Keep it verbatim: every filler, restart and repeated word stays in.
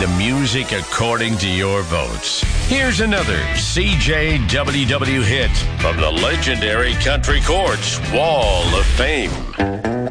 the music according to your votes. Here's another C J W W hit from the legendary Country Courts Wall of Fame.